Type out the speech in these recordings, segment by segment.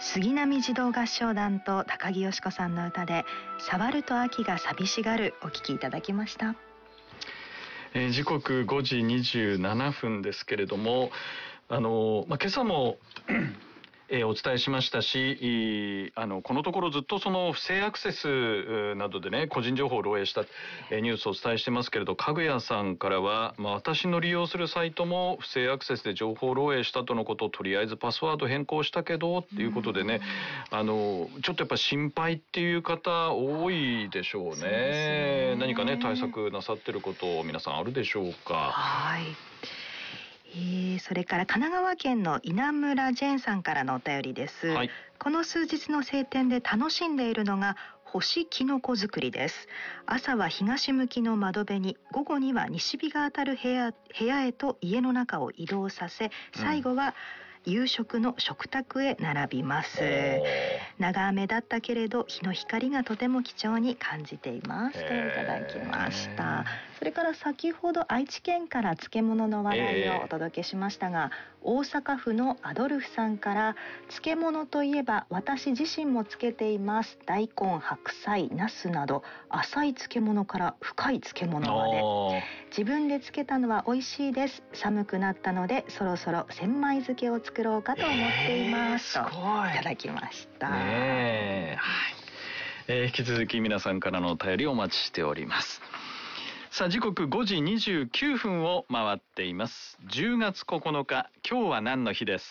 杉並児童合唱団と高木よし子さんの歌で触ると秋が寂しがるお聴きいただきました。 時刻5時27分ですけれども、今朝もお伝えしましたし、このところずっとその不正アクセスなどでね、個人情報を漏洩したニュースをお伝えしてますけれど、かぐやさんからは、私の利用するサイトも不正アクセスで情報漏洩したとのこと、とりあえずパスワード変更したけどっていうことでね、ちょっとやっぱ心配っていう方多いでしょうね。何かね、対策なさってること皆さんあるでしょうか。 はい。それから神奈川県の稲村ジェーンさんからのお便りです、はい、この数日の晴天で楽しんでいるのが干しキノコ作りです。朝は東向きの窓辺に、午後には西日が当たる部屋へと家の中を移動させ、最後は夕食の食卓へ並びます。長雨だったけれど日の光がとても貴重に感じていますといただきました。それから先ほど愛知県から漬物の話題をお届けしましたが、大阪府のアドルフさんから、漬物といえば私自身も漬けています。大根、白菜、ナスなど浅い漬物から深い漬物まで、自分で漬けたのは美味しいです。寒くなったのでそろそろ千枚漬けを作ろうかと思っています、といただきました。 はい、引き続き皆さんからのお便りをお待ちしております。さあ、時刻5時29分を回っています。10月9日、今日は何の日です。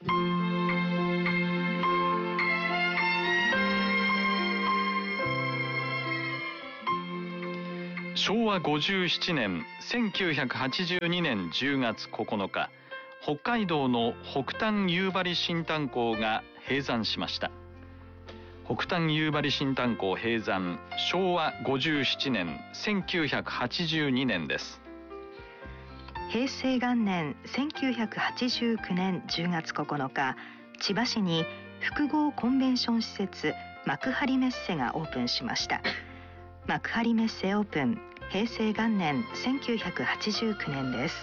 昭和57年1982年10月9日、北海道の北炭夕張新炭鉱が閉山しました。北炭夕張新炭鉱閉山、昭和57年1982年です。 平成元年1989年10月9日、千葉市に複合コンベンション施設幕張メッセがオープンしました。幕張メッセオープン、平成元年1989年です。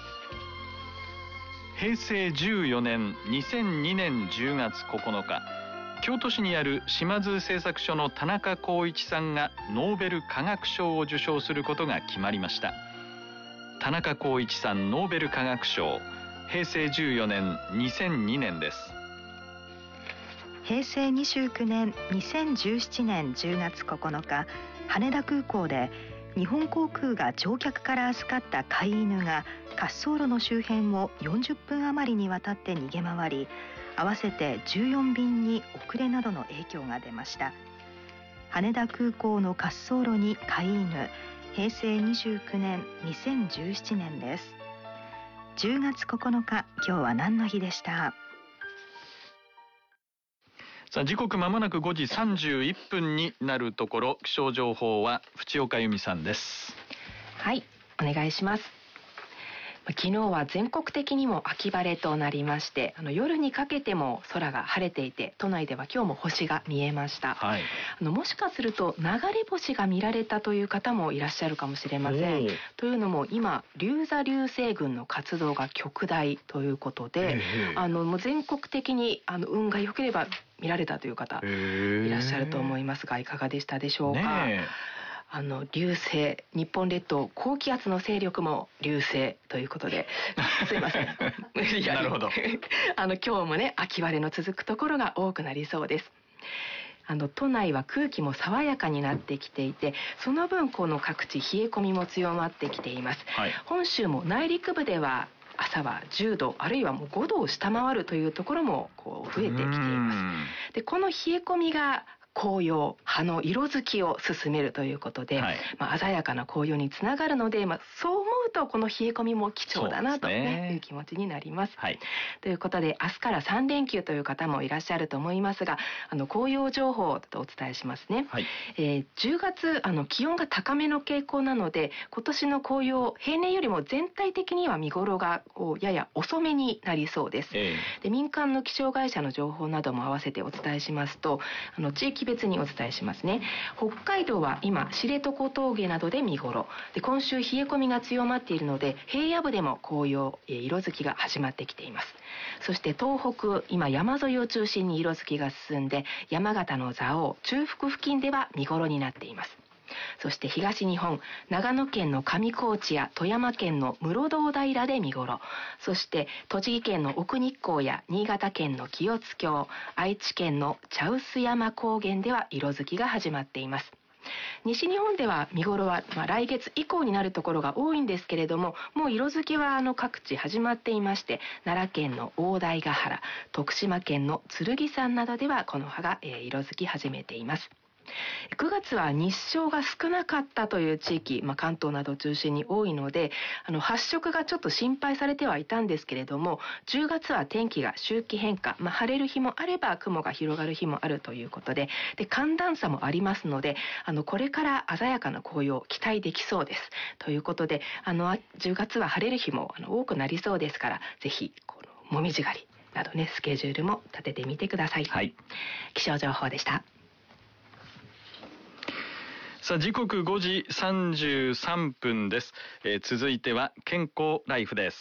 平成14年2002年10月9日、京都市にある島津製作所の田中浩一さんがノーベル化学賞を受賞することが決まりました。田中浩一さんノーベル化学賞、平成14年2002年です。 平成29年2017年10月9日、羽田空港で日本航空が乗客から預かった飼い犬が滑走路の周辺を40分余りにわたって逃げ回り、合わせて14便に遅れなどの影響が出ました。羽田空港の滑走路に飼い犬、平成29年2017年です。10月9日、今日は何の日でした。 さあ、時刻まもなく5時31分になるところ、気象情報は淵岡由美さんです。 はい、お願いします。昨日は全国的にも秋晴れとなりまして、夜にかけても空が晴れていて、都内では今日も星が見えました、はい、もしかすると流れ星が見られたという方もいらっしゃるかもしれません。というのも今竜座流星群の活動が極大ということで、もう全国的に運が良ければ見られたという方いらっしゃると思いますが、いかがでしたでしょうか。流星、日本列島高気圧の勢力も流星ということで、すいませんなるほど今日もね、秋晴れの続くところが多くなりそうです。都内は空気も爽やかになってきていて、その分この各地冷え込みも強まってきています、はい、本州も内陸部では朝は10度あるいはもう5度を下回るというところも増えてきています。で、この冷え込みが紅葉、葉の色づきを進めるということで、はい、鮮やかな紅葉につながるので、そう思うとこの冷え込みも貴重だなと、いう気持ちになります、はい、ということで明日から3連休という方もいらっしゃると思いますが、紅葉情報とお伝えしますね、はい、10月気温が高めの傾向なので、今年の紅葉平年よりも全体的には見頃がやや遅めになりそうです、で民間の気象会社の情報なども合わせてお伝えしますと、地域域別にお伝えしますね。北海道は今知床峠などで見頃で、今週冷え込みが強まっているので平野部でも紅葉、色づきが始まってきています。そして東北、今山沿いを中心に色づきが進んで、山形の蔵王、中腹付近では見頃になっています。そして東日本、長野県の上高地や富山県の室堂平で見頃、そして栃木県の奥日光や新潟県の清津峡、愛知県の茶臼山高原では色づきが始まっています。西日本では見頃は、来月以降になるところが多いんですけれども、もう色づきは各地始まっていまして、奈良県の大台ヶ原、徳島県の剣山などではこの葉が、色づき始めています。9月は日照が少なかったという地域、関東などを中心に多いので、発色がちょっと心配されてはいたんですけれども、10月は天気が周期変化、晴れる日もあれば雲が広がる日もあるということで、寒暖差もありますので、これから鮮やかな紅葉を期待できそうです。ということで、10月は晴れる日も多くなりそうですから、ぜひこのもみじ狩りなどね、スケジュールも立ててみてください。はい、気象情報でした。 さあ、時刻5時33分です。続いては健康ライフです。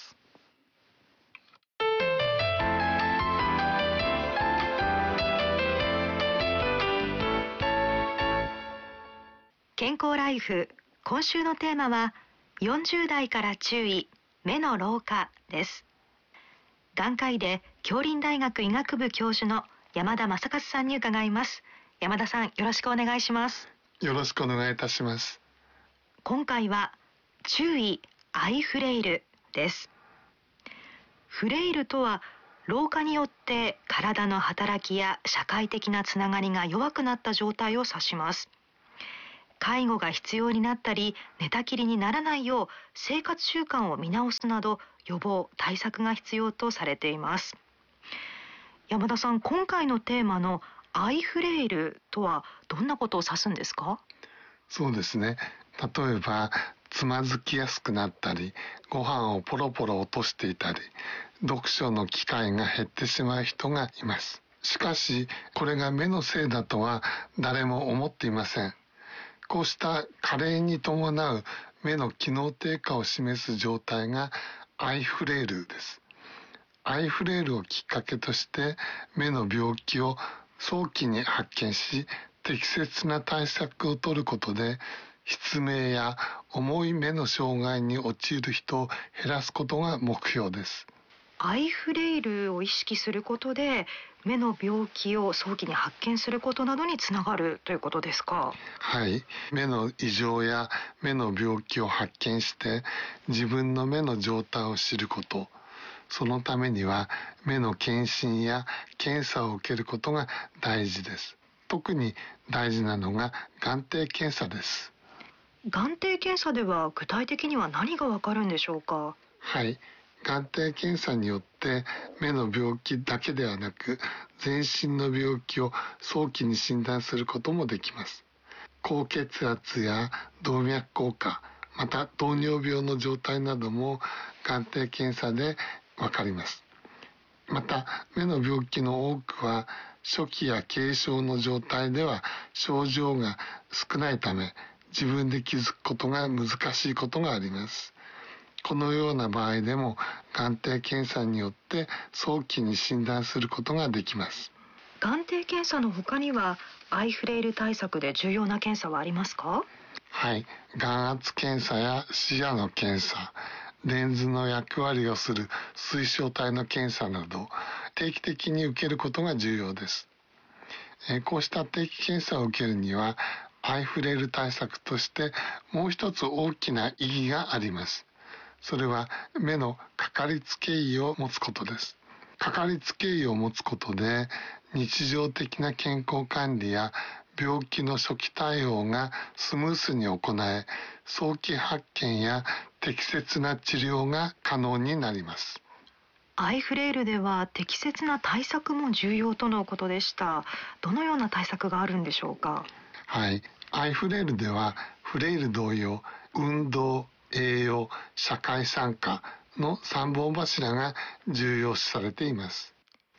健康ライフ、今週のテーマは40代から注意、目の老化です。眼科医で杏林大学医学部教授の山田正和さんに伺います。山田さん、よろしくお願いします。 よろしくお願いいたします。 今回は注意アイフレイルです。フレイルとは老化によって体の働きや社会的なつながりが弱くなった状態を指します。介護が必要になったり寝たきりにならないよう生活習慣を見直すなど予防対策が必要とされています。山田さん、今回のテーマのアイフレイルとはどんなことを指すんですか？ そうですね。例えばつまずきやすくなったり、ご飯をポロポロ落としていたり、読書の機会が減ってしまう人がいます。しかしこれが目のせいだとは誰も思っていません。こうした加齢に伴う目の機能低下を示す状態がアイフレイルです。アイフレイルをきっかけとして目の病気を早期に発見し、適切な対策を取ることで失明や重い目の障害に陥る人を減らすことが目標です。 アイフレイルを意識することで目の病気を早期に発見することなどにつながるということですか？ はい、目の異常や目の病気を発見して自分の目の状態を知ること、そのためには目の検診や検査を受けることが大事です。特に大事なのが眼底検査です。 眼底検査では具体的には何がわかるんでしょうか？ はい、眼底検査によって目の病気だけではなく全身の病気を早期に診断することもできます。高血圧や動脈硬化、また糖尿病の状態なども眼底検査でわかります。また目の病気の多くは初期や軽症の状態では症状が少ないため自分で気づくことが難しいことがあります。このような場合でも眼底検査によって早期に診断することができます。 眼底検査の他にはアイフレイル対策で重要な検査はありますか？ はい、眼圧検査や視野の検査、レンズの役割をする水晶体の検査など定期的に受けることが重要です。こうした定期検査を受けるにはアイフレイル対策としてもう一つ大きな意義があります。それは目のかかりつけ医を持つことです。かかりつけ医を持つことで日常的な健康管理や病気の初期対応がスムースに行え、早期発見や適切な治療が可能になります。 アイフレイルでは適切な対策も重要とのことでした。どのような対策があるんでしょうか？ はい、アイフレイルではフレイル同様、運動、栄養、社会参加の3本柱が重要視されています。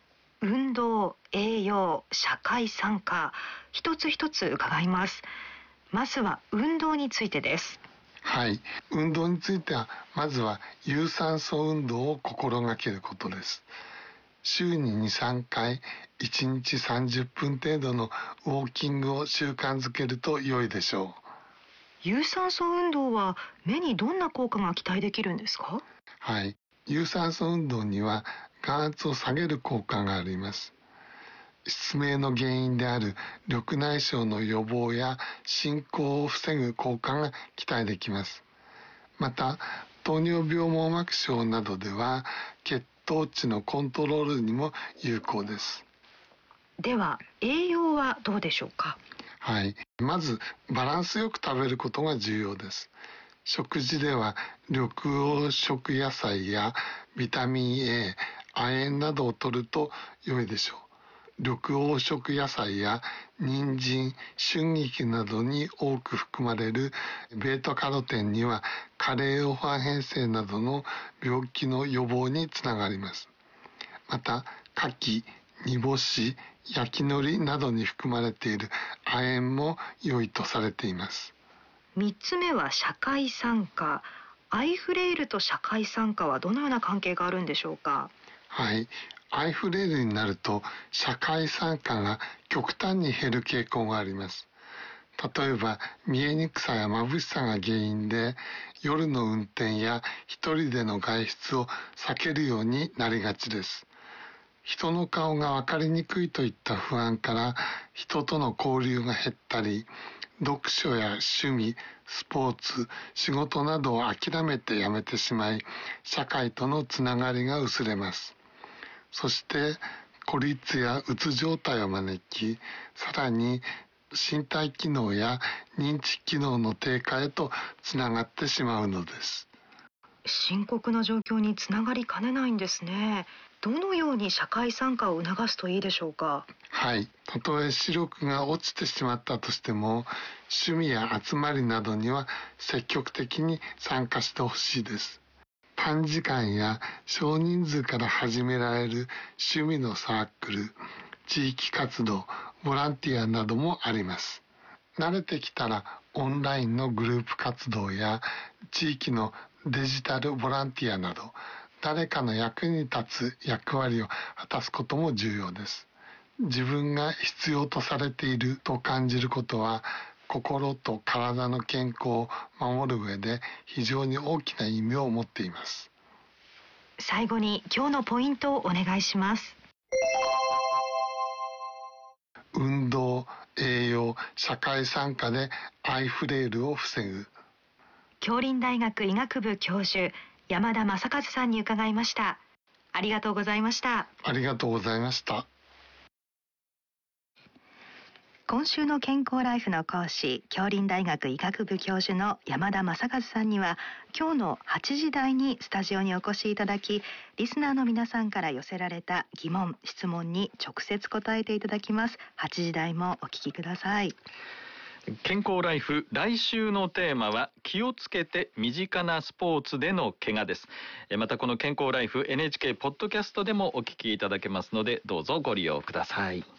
運動、栄養、社会参加、一つ一つ伺います。まずは運動についてです。 はい、運動についてはまずは有酸素運動を心がけることです。週に 2,3 回1日30分程度のウォーキングを習慣づけると良いでしょう。 有酸素運動は目にどんな効果が期待できるんですか？ はい、有酸素運動には眼圧を下げる効果があります。失明の原因である緑内障の予防や進行を防ぐ効果が期待できます。また、糖尿病網膜症などでは血糖値のコントロールにも有効です。 では栄養はどうでしょうか？ はい、まずバランスよく食べることが重要です。食事では緑黄色野菜やビタミン A、亜鉛などを摂ると良いでしょう。緑黄色野菜や人参、春菊などに多く含まれるベータカロテンには加齢黄斑変性などの病気の予防につながります。また、牡蠣、煮干し、焼き海苔などに含まれている亜鉛も良いとされています。 3つ目は社会参加。アイフレイルと社会参加はどのような関係があるんでしょうか？ はい、アイフレイルになると社会参加が極端に減る傾向があります。例えば見えにくさや眩しさが原因で夜の運転や一人での外出を避けるようになりがちです。人の顔が分かりにくいといった不安から人との交流が減ったり、読書や趣味、スポーツ、仕事などを諦めてやめてしまい、社会とのつながりが薄れます。そして孤立やうつ状態を招き、さらに身体機能や認知機能の低下へとつながってしまうのです。 深刻な状況につながりかねないんですね。どのように社会参加を促すといいでしょうか？ はい、たとえ視力が落ちてしまったとしても、趣味や集まりなどには積極的に参加してほしいです。短時間や少人数から始められる趣味のサークル、地域活動、ボランティアなどもあります。慣れてきたらオンラインのグループ活動や地域のデジタルボランティアなど、誰かの役に立つ役割を果たすことも重要です。自分が必要とされていると感じることは、心と体の健康を守る上で非常に大きな意味を持っています。 最後に今日のポイントをお願いします。 運動、栄養、社会参加でアイフレイルを防ぐ。 杏林大学医学部教授山田正和さんに伺いました。ありがとうございました。 ありがとうございました。 今週の健康ライフの講師、杏林大学医学部教授の山田正和さんには今日の8時台にスタジオにお越しいただき、リスナーの皆さんから寄せられた疑問・質問に直接答えていただきます。8時台もお聞きください。 健康ライフ、来週のテーマは気をつけて身近なスポーツでの怪我です。またこの健康ライフ NHK ポッドキャストでもお聞きいただけますので、どうぞご利用ください。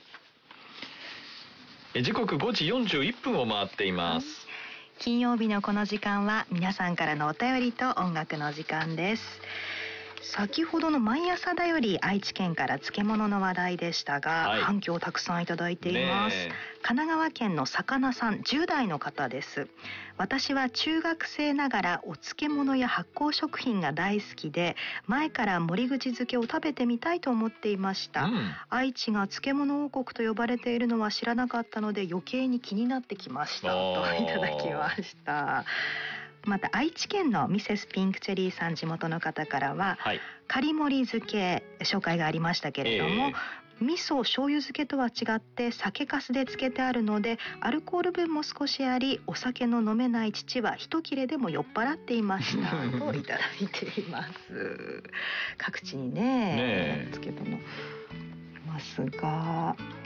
時刻5時41分を回っています。 金曜日のこの時間は皆さんからのお便りと音楽の時間です。先ほどの毎朝だより愛知県から漬物の話題でしたが、 はい、 反響をたくさんいただいています。神奈川県の魚さん、10代の方です。私は中学生ながらお漬物や発酵食品が大好きで、前から森口漬けを食べてみたいと思っていました、愛知が漬物王国と呼ばれているのは知らなかったので余計に気になってきましたといただきました。また愛知県のミセスピンクチェリーさん、地元の方からは、仮盛漬け紹介がありましたけれども、味噌醤油漬けとは違って酒粕で漬けてあるのでアルコール分も少しあり、お酒の飲めない父は一切れでも酔っ払っていましたといただいています。各地にね漬物ますが、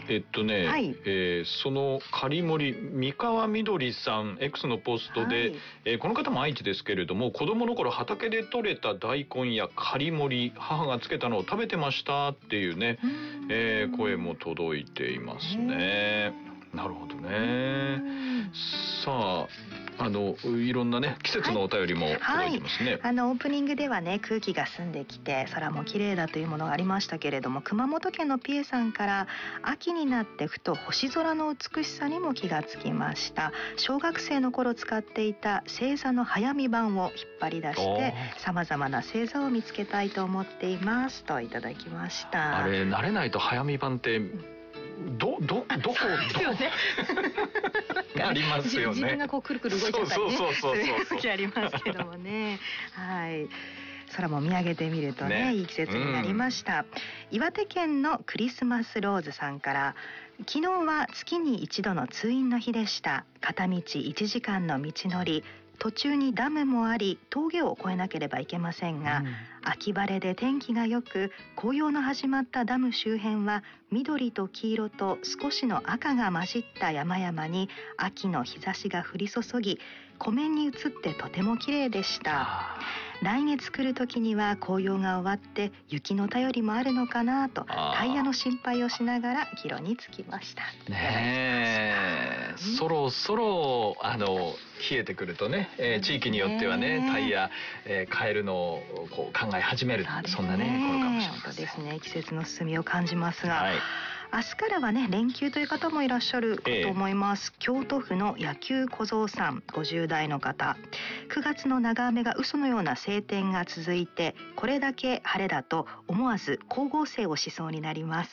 はい、 その仮盛三川みどりさん X のポストで、はい、この方も愛知ですけれども、子供の頃畑で採れた大根や仮盛母がつけたのを食べてましたっていうね、声も届いていますね。なるほどね。さあいろんなね季節のお便りも届いてますね。 はい、オープニングではね空気が澄んできて空も綺麗だというものがありましたけれども、熊本県のピエさんから秋になってふと星空の美しさにも気がつきました。小学生の頃使っていた星座の早見版を引っ張り出してさまざまな星座を見つけたいと思っていますといただきました。 あれ慣れないと早見版ってどこですよねありますよね。 自分がこうくるくる動いちゃったりね、 そういう時ありますけどもねはい、空も見上げてみるとねいい季節になりました。岩手県のクリスマスローズさんから、昨日は月に一度の通院の日でした。片道1時間の道のり、途中にダムもあり峠を越えなければいけませんが、秋晴れで天気が良く紅葉の始まったダム周辺は緑と黄色と少しの赤が混じった山々に秋の日差しが降り注ぎ、湖面に映ってとても綺麗でした。来月来る時には紅葉が終わって雪の便りもあるのかなとタイヤの心配をしながら帰路に着きました。 ねえ、そろそろ冷えてくるとね、地域によってはねタイヤ、変えるのをこう考え始める、そんなね頃かもしれません。 本当ですね、季節の進みを感じますが、 はい、 明日からはね連休という方もいらっしゃるかと思います。京都府の野球小僧さん50代の方、9月の長雨が嘘のような晴天が続いて、これだけ晴れだと思わず光合成をしそうになります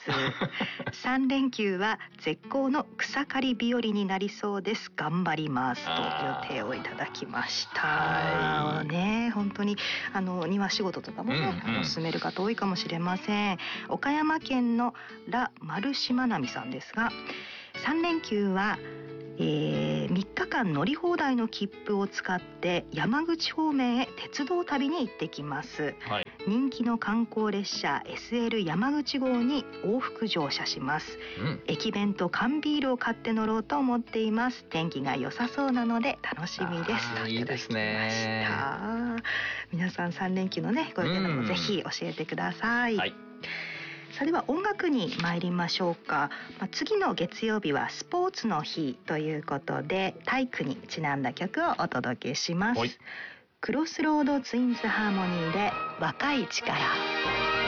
3連休は絶好の草刈り日和になりそうです。頑張りますと予定をいただきました。ね、本当に庭仕事とかもね、進める方多いかもしれません。岡山県のラ・マルシマナミさんですが、3連休は3日間乗り放題の切符を使って山口方面へ鉄道旅に行ってきます、はい、人気の観光列車 SL 山口号に往復乗車します、駅弁と缶ビールを買って乗ろうと思っています。天気が良さそうなので楽しみですといただきました。いいですね。皆さん3連休のねご予定などもぜひ教えてください、はい。さあでは音楽に参りましょうか。次の月曜日はスポーツの日ということで体育にちなんだ曲をお届けします。クロスロードツインズハーモニーで若い力。